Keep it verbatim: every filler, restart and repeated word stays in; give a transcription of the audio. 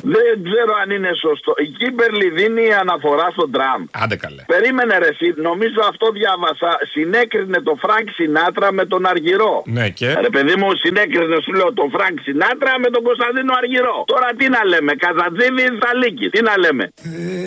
Δεν ξέρω αν είναι σωστό. Η Κίμπερλι δίνει αναφορά στον Τραμπ. Άντε καλέ. Περίμενε ρε εσύ, νομίζω αυτό διάβασα. Συνέκρινε το Φρανκ Σινάτρα με τον Αργυρό. Ναι και. Ρε παιδί μου, συνέκρινε σου λέω τον Φρανκ Σινάτρα με τον Κωνσταντίνο Αργυρό. Τώρα τι να λέμε, Καζατζίδη ή Θαλίκη, τι να λέμε.